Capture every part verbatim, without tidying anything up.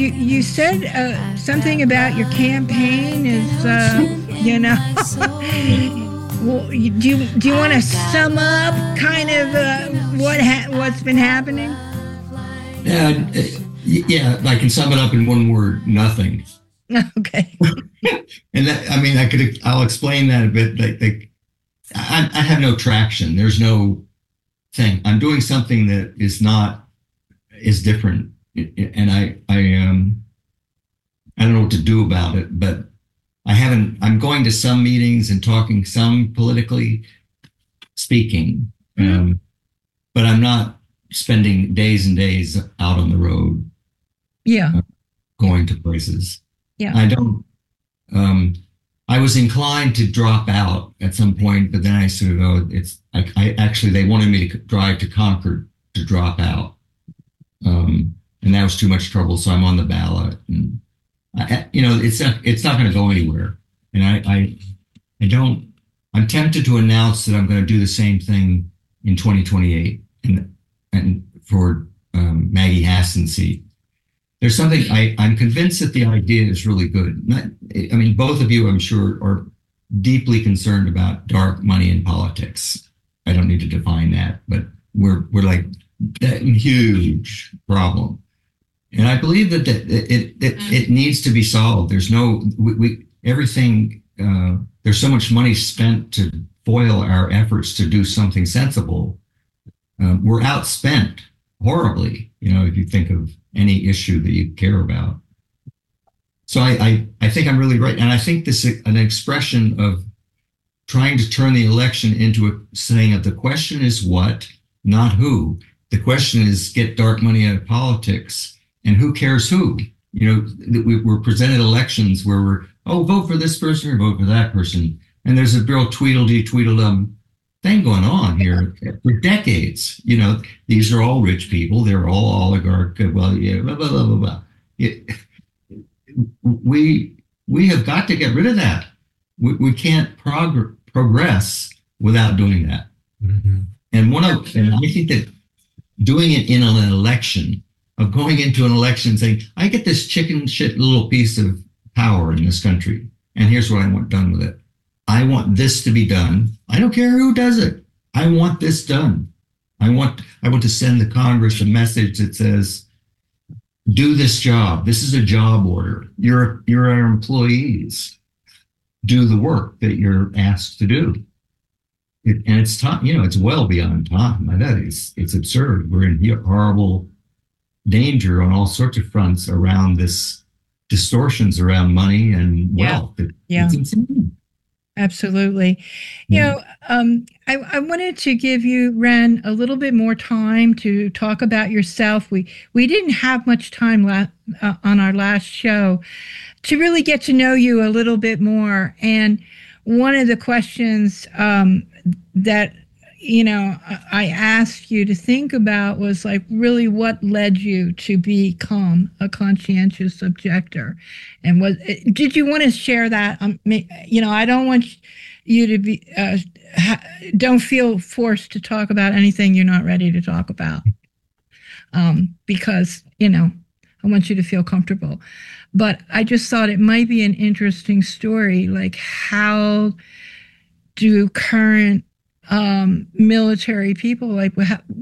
you you said uh, something about your campaign is, uh, you know. Well, you, do you do you want to sum up kind of uh, what ha- what's been happening? Yeah, yeah, I can sum it up in one word: nothing. Okay. And that, I mean, I could I'll explain that a bit. Like, like I, I have no traction. There's no thing. I'm doing something that is not is different, and I I um I don't know what to do about it, but I haven't. I'm going to some meetings and talking some politically speaking, mm-hmm. um, but I'm not spending days and days out on the road. Yeah, uh, going to places. Yeah, I don't. Um, I was inclined to drop out at some point, but then I sort of, oh, it's. I, I actually they wanted me to drive to Concord to drop out, um, and that was too much trouble. So I'm on the ballot, and I, you know, it's not. It's not going to go anywhere. And I, I, I don't. I'm tempted to announce that I'm going to do the same thing in twenty twenty-eight, and and for um, Maggie Hassan's seat. There's something I, I'm convinced that the idea is really good. Not, I mean, both of you, I'm sure, are deeply concerned about dark money in politics. I don't need to define that, but we're we're like that huge problem, and I believe that, that it, it it it needs to be solved. There's no we, we everything. Uh, there's so much money spent to foil our efforts to do something sensible. Um, we're outspent horribly. You know, if you think of any issue that you care about. So I, I, I think I'm really right. And I think this is an expression of trying to turn the election into a saying of the question is what, not who. The question is get dark money out of politics and who cares who? You know, we, we're presented elections where we're, oh, vote for this person or vote for that person. And there's a real tweedledee tweedledum thing going on here for decades. You know, these are all rich people. They're all oligarch. Well, yeah, blah, blah, blah, blah, blah. It, we, we have got to get rid of that. We, we can't prog- progress without doing that. Mm-hmm. And one of, and I think that doing it in an election, of going into an election saying, I get this chicken shit little piece of power in this country, and here's what I want done with it. I want this to be done. I don't care who does it. I want this done. I want I want to send the Congress a message that says, do this job. This is a job order. You're you're our employees. Do the work that you're asked to do. It, and it's time, you know, it's well beyond time. I know it's it's absurd. We're in horrible danger on all sorts of fronts around this distortions around money and wealth. Yeah. It, yeah. It's insane. Absolutely. You Yeah. know, um, I, I wanted to give you, Ren, a little bit more time to talk about yourself. We we didn't have much time la- uh, on our last show to really get to know you a little bit more. And one of the questions um, that, you know, I asked you to think about was like, really what led you to become a conscientious objector? And was, did you want to share that? Um, you know, I don't want you to be, uh, ha, don't feel forced to talk about anything you're not ready to talk about. Um, because, you know, I want you to feel comfortable. But I just thought it might be an interesting story. Like, how do current um, military people, like,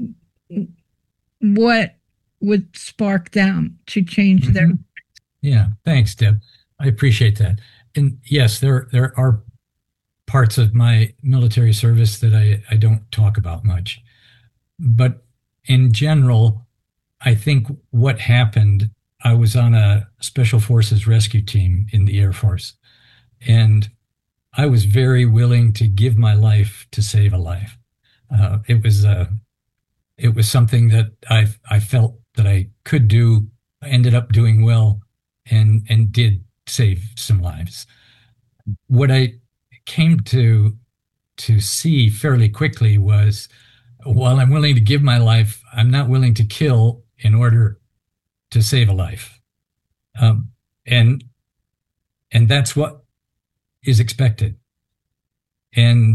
what would spark them to change mm-hmm. their... Yeah, thanks, Deb. I appreciate that. And yes, there there are parts of my military service that I, I don't talk about much. But in general, I think what happened, I was on a Special Forces rescue team in the Air Force, and I was very willing to give my life to save a life. Uh, it was uh, it was something that I I felt that I could do. I ended up doing well, and and did save some lives. What I came to to see fairly quickly was, while I'm willing to give my life, I'm not willing to kill in order to save a life, um, and and that's what is expected. And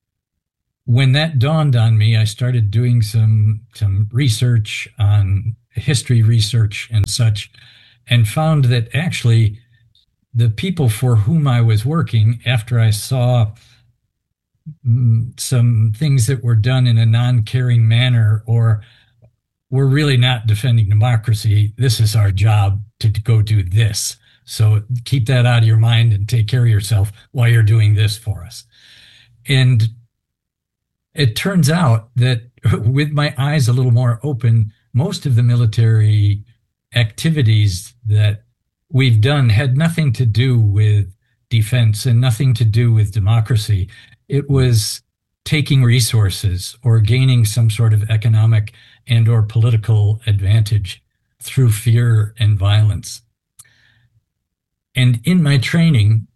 when that dawned on me, I started doing some some research on history research and such, and found that actually the people for whom I was working, after I saw mm, some things that were done in a non-caring manner, or we're really not defending democracy, this is our job to, to go do this. So keep that out of your mind and take care of yourself while you're doing this for us. And it turns out that with my eyes a little more open, most of the military activities that we've done had nothing to do with defense and nothing to do with democracy. It was taking resources or gaining some sort of economic and or political advantage through fear and violence. And in my training,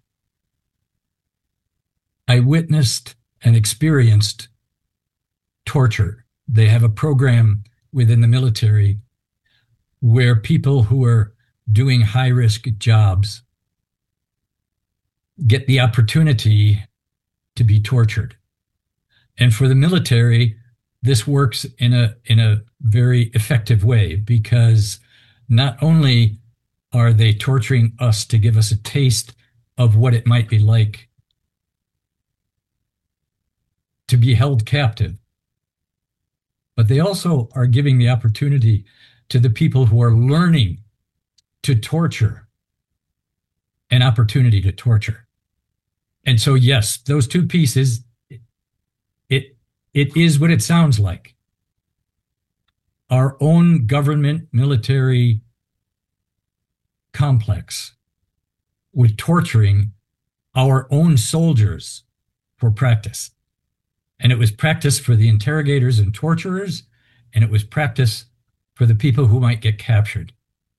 I witnessed and experienced torture. They have a program within the military where people who are doing high-risk jobs get the opportunity to be tortured. And for the military, this works in a in a very effective way, because not only are they torturing us to give us a taste of what it might be like to be held captive, but they also are giving the opportunity to the people who are learning to torture an opportunity to torture. And so, yes, those two pieces, it it is what it sounds like. Our own government military complex with torturing our own soldiers for practice. And it was practice for the interrogators and torturers, and it was practice for the people who might get captured.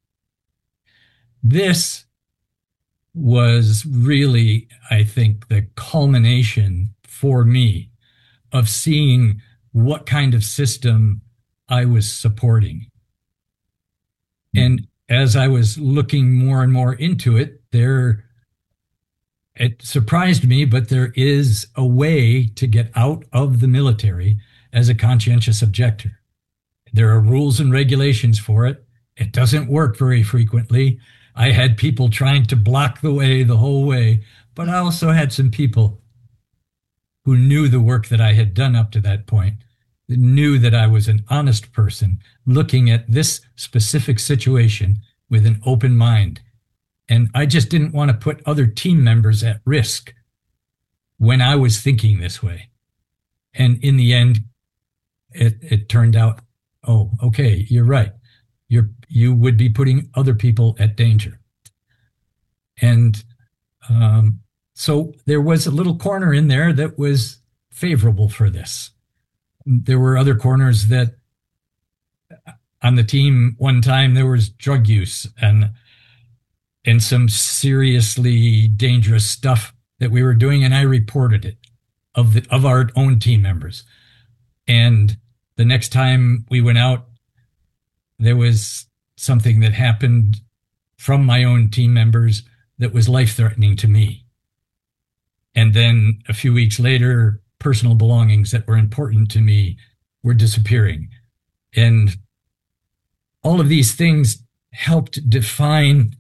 This was really, I think, the culmination for me of seeing what kind of system I was supporting. And as I was looking more and more into it, there, it surprised me, but there is a way to get out of the military as a conscientious objector. There are rules and regulations for it. It doesn't work very frequently. I had people trying to block the way the whole way, but I also had some people who knew the work that I had done up to that point, that knew that I was an honest person looking at this specific situation with an open mind. And I just didn't want to put other team members at risk when I was thinking this way. And in the end, it, it turned out, oh, okay, you're right. You're, you would be putting other people at danger. And um, so there was a little corner in there that was favorable for this. There were other corners that on the team one time there was drug use and and some seriously dangerous stuff that we were doing, and I reported it of the of our own team members. And the next time we went out, there was something that happened from my own team members that was life-threatening to me. And then a few weeks later, personal belongings that were important to me were disappearing. And all of these things helped define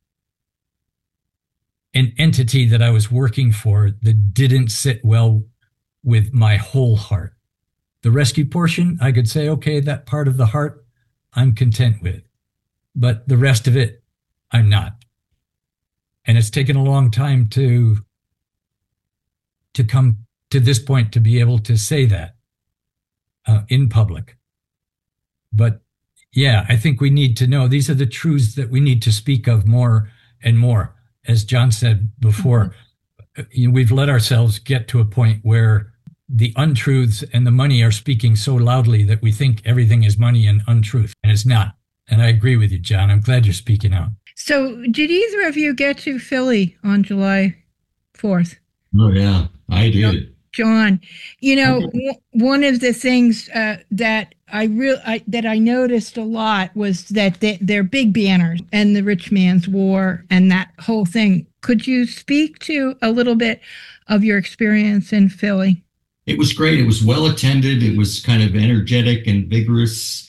an entity that I was working for that didn't sit well with my whole heart. The rescue portion, I could say, okay, that part of the heart I'm content with, but the rest of it, I'm not. And it's taken a long time to, to come to this point to be able to say that uh, in public. But yeah, I think we need to know these are the truths that we need to speak of more and more. As John said before, mm-hmm. we've let ourselves get to a point where the untruths and the money are speaking so loudly that we think everything is money and untruth, and it's not. And I agree with you, John. I'm glad you're speaking out. So did either of you get to Philly on July fourth? Oh, yeah, I did. John, you know, w- one of the things uh, that I real I, that I noticed a lot was that they, they're big banners and the rich man's war and that whole thing. Could you speak to a little bit of your experience in Philly? It was great. It was well attended. It was kind of energetic and vigorous.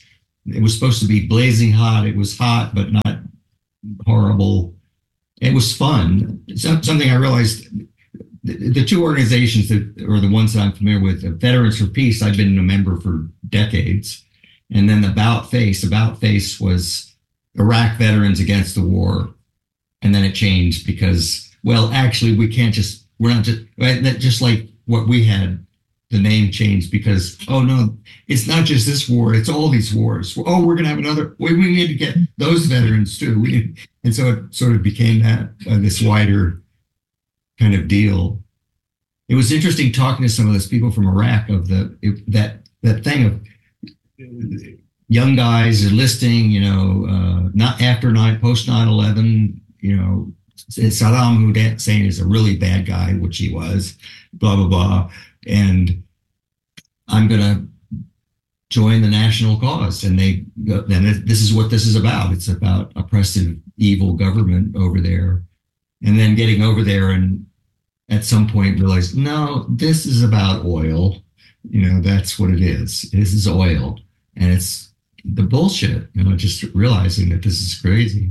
it was supposed to be blazing hot. It was hot, but not horrible. It was fun. Something I realized, the, the two organizations that are the ones that I'm familiar with, Veterans for Peace, I've been a member for decades. And then About Face, About Face was Iraq veterans against the war. And then it changed because, well, actually, we can't just, we're not just, just like what we had, the name changed because, oh no, it's not just this war, it's all these wars. Oh, we're going to have another, we, we need to get those veterans too. We, and so it sort of became that, uh, this wider kind of deal. It was interesting talking to some of those people from Iraq of the, it, that, that thing of young guys enlisting, you know, uh, not after nine, post nine eleven, you know, Saddam Hussein is a really bad guy, which he was, blah, blah, blah. And I'm going to join the national cause. And they, then this is what this is about. It's about oppressive, evil government over there. And then getting over there and at some point realize, no, this is about oil. You know, that's what it is. This is oil. And it's the bullshit, you know, just realizing that this is crazy.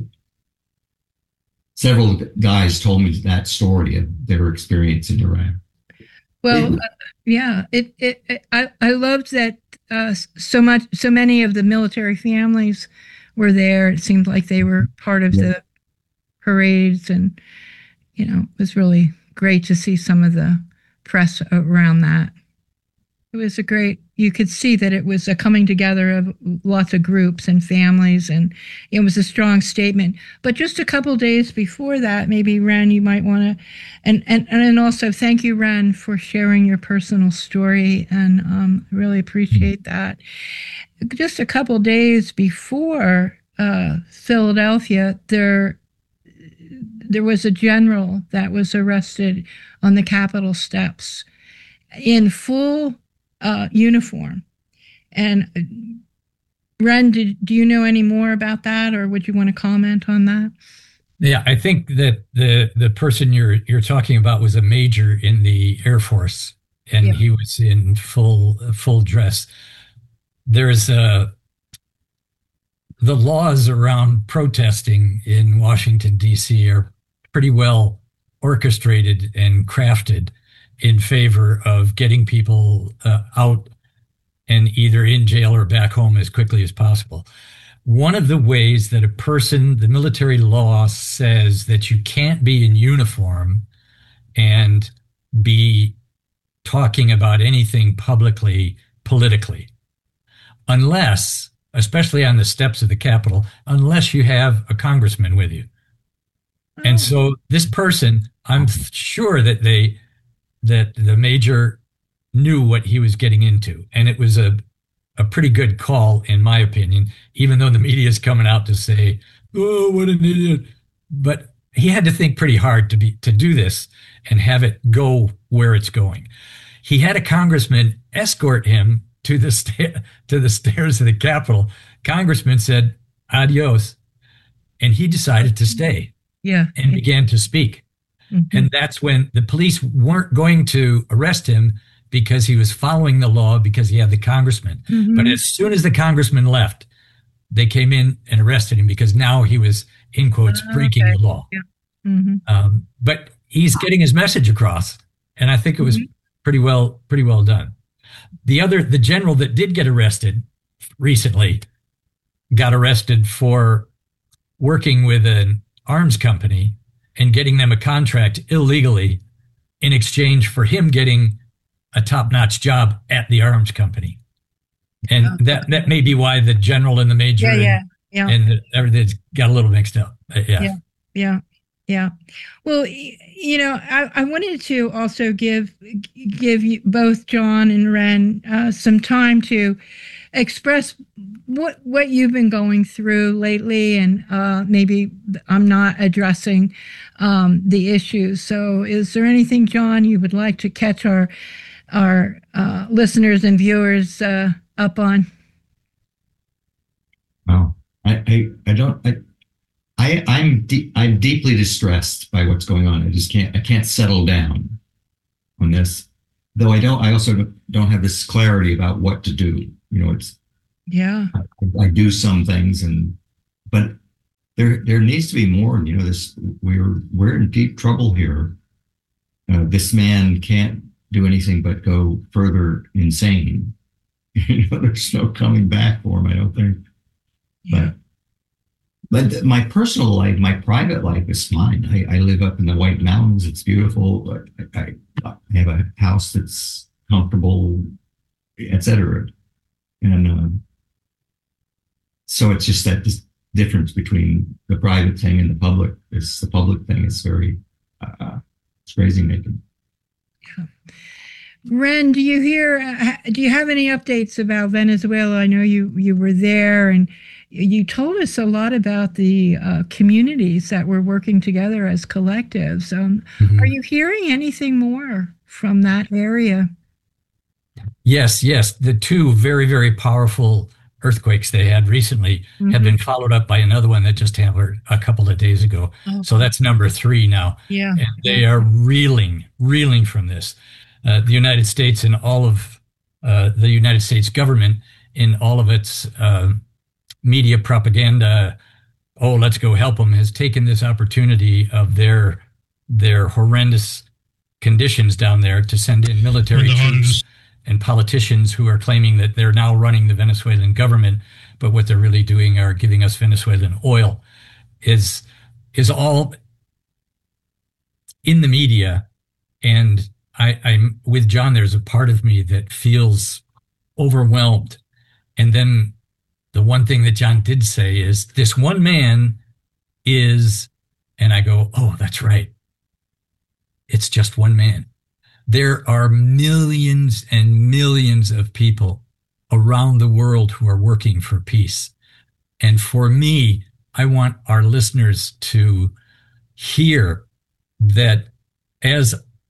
Several guys told me that story of their experience in Iraq. Well, uh, yeah, it, it, it, I, I loved that uh, so much, so many of the military families were there. It seemed like they were part of yeah. the parades, and, you know, it was really great to see some of the press around that. It was a great, you could see that it was a coming together of lots of groups and families, and it was a strong statement. But just a couple of days before that, maybe, Ren, you might want to, and, and, and also thank you, Ren, for sharing your personal story, and um, really appreciate that. Just a couple of days before uh, Philadelphia, there, there was a general that was arrested on the Capitol steps in full Uh, uniform. And Ren, did, do you know any more about that, or would you want to comment on that? Yeah, I think that the the person you're you're talking about was a major in the Air Force, and yeah. he was in full full dress. There's a the laws around protesting in Washington, D C are pretty well orchestrated and crafted in favor of getting people uh, out and either in jail or back home as quickly as possible. One of the ways that a person, the military law says that you can't be in uniform and be talking about anything publicly, politically, unless, especially on the steps of the Capitol, unless you have a congressman with you. Oh. And so this person, I'm sure that they, that the major knew what he was getting into. And it was a, a pretty good call, in my opinion, even though the media is coming out to say, oh, what an idiot. But he had to think pretty hard to be to do this and have it go where it's going. He had a congressman escort him to the, sta- to the stairs of the Capitol. Congressman said, adios. And he decided to stay yeah. and began to speak. Mm-hmm. And that's when the police weren't going to arrest him because he was following the law, because he had the congressman. Mm-hmm. But as soon as the congressman left, they came in and arrested him because now he was, in quotes, oh, breaking okay. the law. Yeah. Mm-hmm. Um, but he's getting his message across. And I think it was mm-hmm. pretty well, pretty well done. The other, the general that did get arrested recently got arrested for working with an arms company and getting them a contract illegally in exchange for him getting a top-notch job at the arms company. And oh, that, okay. that may be why the general and the major yeah, yeah, and, yeah. and the, everything's got a little mixed up. Uh, yeah. yeah, yeah, yeah. Well, you know, I, I wanted to also give give you both John and Ren uh, some time to express what what you've been going through lately, and uh, maybe I'm not addressing um, the issues. So, is there anything, John, you would like to catch our our uh, listeners and viewers uh, up on? Well, I I, I don't. I, I I'm de- I'm deeply distressed by what's going on. I just can't I can't settle down on this. Though I don't. I also don't have this clarity about what to do. You know, it's Yeah. I, I do some things, and but there there needs to be more. You know, this we're we're in deep trouble here. Uh, this man can't do anything but go further insane. You know, there's no coming back for him, I don't think. Yeah. But but my personal life, my private life is fine. I, I live up in the White Mountains. It's beautiful. I, I, I have a house that's comfortable, et cetera. And uh, so it's just that this difference between the private thing and the public is the public thing is very uh, it's crazy making. Yeah. Ren, do you hear? Uh, do you have any updates about Venezuela? I know you you were there, and you told us a lot about the uh, communities that were working together as collectives. Um, mm-hmm. Are you hearing anything more from that area? Yes, yes. The two very, very powerful earthquakes they had recently mm-hmm. have been followed up by another one that just happened a couple of days ago. Okay. So that's number three now. Yeah, and they are reeling, reeling from this. Uh, the United States and all of uh, the United States government in all of its uh, media propaganda, oh, let's go help them, has taken this opportunity of their their horrendous conditions down there to send in military troops and politicians who are claiming that they're now running the Venezuelan government, but what they're really doing are giving us Venezuelan oil, is is all in the media. And I, I'm with John, there's a part of me that feels overwhelmed. And then the one thing that John did say is this one man is, and I go, oh, that's right. It's just one man. There are millions and millions of people around the world who are working for peace. And for me, I want our listeners to hear that as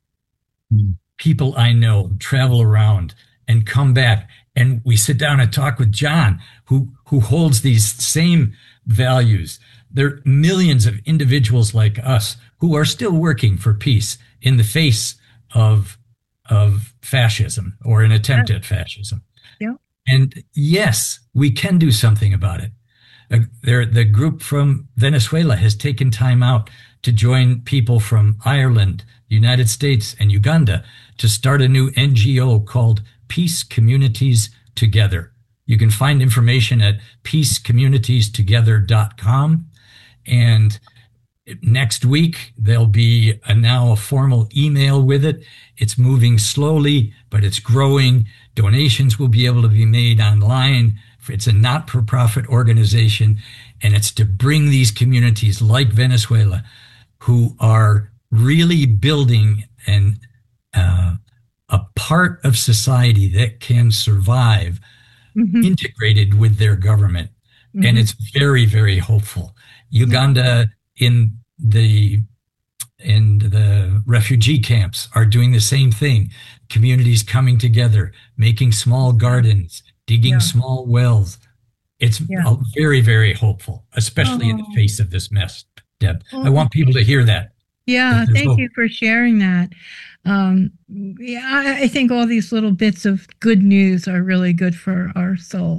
people I know travel around and come back, and we sit down and talk with John, who, who holds these same values. There are millions of individuals like us who are still working for peace in the face of, of fascism or an attempt yeah. at fascism. Yeah. And yes, we can do something about it. Uh, there, the group from Venezuela has taken time out to join people from Ireland, United States, and Uganda to start a new N G O called Peace Communities Together. You can find information at peace communities together dot com. And next week, there'll be a, now a formal email with it. It's moving slowly, but it's growing. Donations will be able to be made online. It's a not-for-profit organization, and it's to bring these communities like Venezuela, who are really building an, uh, a part of society that can survive mm-hmm. integrated with their government. Mm-hmm. And it's very, very hopeful. Uganda in the in the refugee camps are doing the same thing. Communities coming together, making small gardens, digging yeah. small wells. It's yeah. very, very hopeful, especially oh. in the face of this mess, Deb. Oh. I want people to hear that. Yeah, that thank hope. you for sharing that. Um, yeah, I, I think all these little bits of good news are really good for our soul.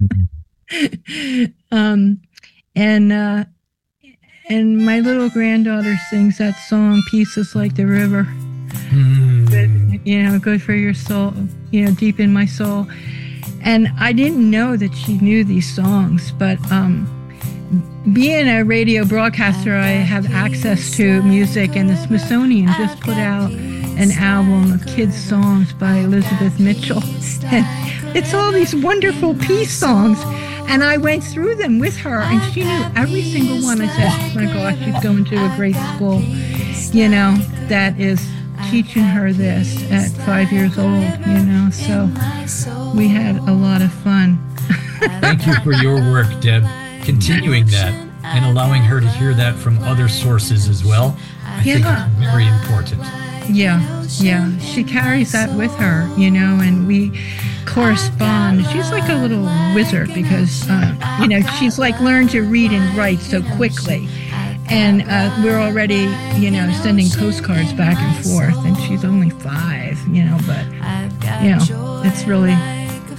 um, and uh, and my little granddaughter sings that song, "Peace is like the river." Mm. Good, you know, good for your soul. You know, deep in my soul. And I didn't know that she knew these songs, but um, being a radio broadcaster, I have access to music, and the Smithsonian just put out an album of kids' songs by Elizabeth Mitchell. And it's all these wonderful peace songs. And I went through them with her, and she knew every single one. I said, oh my gosh, she's going to a great school, you know, that is teaching her this at five years old, you know. So we had a lot of fun. Thank you for your work, Deb. Continuing that and allowing her to hear that from other sources as well, I yeah. think is very important. Yeah, yeah. She carries that with her, you know, and we correspond. She's like a little wizard because, uh, you know, she's like learned to read and write so quickly. And uh, we're already, you know, sending postcards back and forth, and she's only five, you know, but, you know, it's really,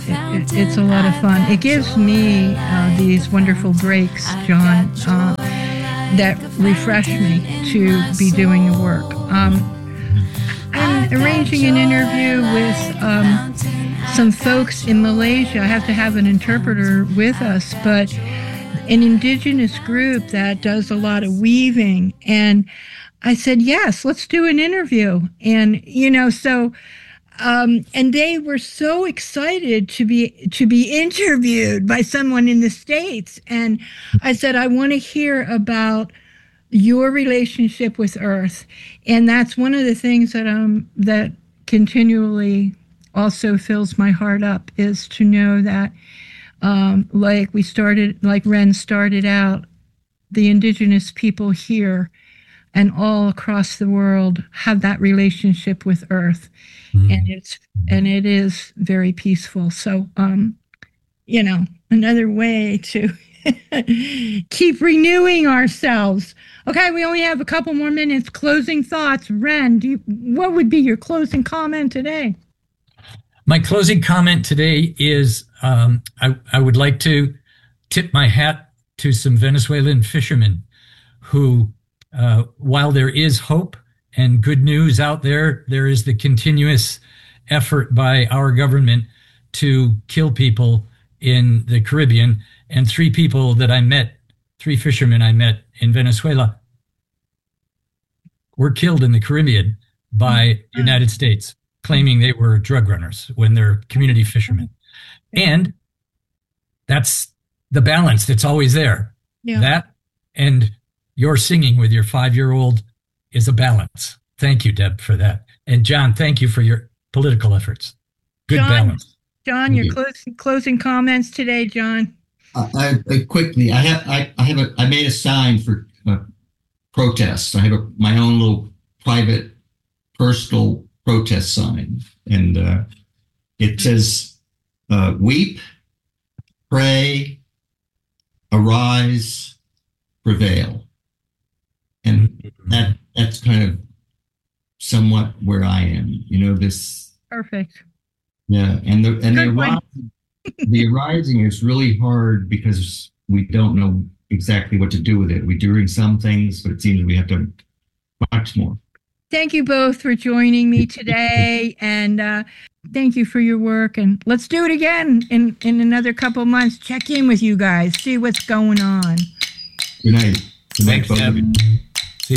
it, it's a lot of fun. It gives me uh, these wonderful breaks, John, uh, that refresh me to be doing the work. Um, I'm arranging an interview with um, some folks in Malaysia. I have to have an interpreter with us, but an indigenous group that does a lot of weaving. And I said, yes, let's do an interview. And, you know, so, um, and they were so excited to be, to be interviewed by someone in the States. And I said, I want to hear about your relationship with Earth. And that's one of the things that, um, that continually also fills my heart up, is to know that, um, like we started, like Ren started out, the indigenous people here and all across the world have that relationship with Earth, mm. and it's and it is very peaceful. So, um, you know, another way to keep renewing ourselves. Okay, we only have a couple more minutes. Closing thoughts, Ren. Do you, what would be your closing comment today? My closing comment today is um, I, I would like to tip my hat to some Venezuelan fishermen who, uh, while there is hope and good news out there, there is the continuous effort by our government to kill people in the Caribbean. And three people that I met, three fishermen I met in Venezuela, were killed in the Caribbean by the United States, claiming they were drug runners when they're community fishermen. And that's the balance that's always there. Yeah. That and your singing with your five-year-old is a balance. Thank you, Deb, for that. And John, thank you for your political efforts. Good John, balance. John, your closing closing comments today, John. Uh, I, I quickly, I have, I, I have a, I made a sign for uh, protests. I have a, my own little private, personal protest sign, and uh, it says, uh, "Weep, pray, arise, prevail," and that that's kind of somewhat where I am. You know, this perfect. Yeah, and the and the arising, the arising is really hard because we don't know exactly what to do with it. We're doing some things, but it seems we have to much more. Thank you both for joining me today, and uh, thank you for your work. And let's do it again in, in another couple of months. Check in with you guys, see what's going on. Good night. Good night, Thanks, Deb.